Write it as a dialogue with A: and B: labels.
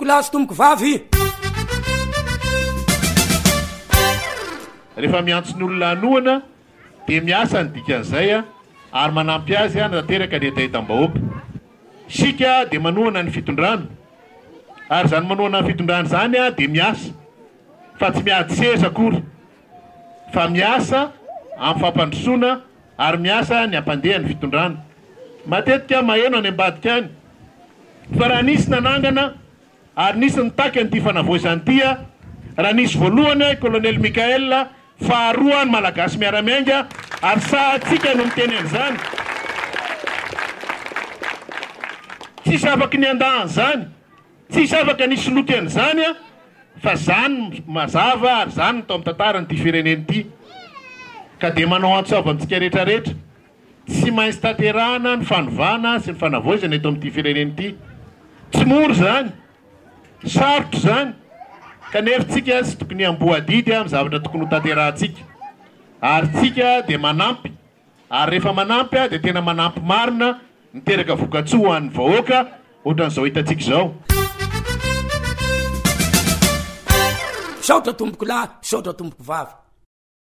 A: lahy sy tomboko vavy.
B: Rehefa miantso ny olona anoana dia miasa ny dikan'izay ary manampy azy nateraka ny etaetam-bahoaka. Sika dia manohana ny fitondrana ary zany manohana ny fitondrana zany dia miasa fa tsy miady seza akory fa miasa amin'ny fampandrosoana ary miasa ny ampandeha ny fitondrana. Matetika maheno any ambadika any fa raha nisy nanangana ary nisy nitaky an'ity fanavoizany ity raha nisy voalohany kolonely Mikael faharoa ny malagasy miaramiainga ary sahatsika no miteny an'izany. Tsisy afaka ny andahan zany, tsisy afaka nisy loky an'izany fa zany mazava ary zany tao amin'ny tantarany ity fireneny ity. Ka dia manao antsoava amintsika rehetrarehetra tsy maintsy tanterahana ny fanovana sy ny fanavoizana eto amin'ity fireneny ity. Tsy moro zany, sarotro zany, kanefa tsika tsy tokony amboadidy amin'ny zavatra tokony ho tanterahantsika. Ary tsika dia manampy, ary rehefa manampy dia tena manampy marina miteraka vokatsoa ho an'ny vahoaka ohatran'izao hitantsika izao.
A: Saotra tomboko lahy, saotra tomboko vavy.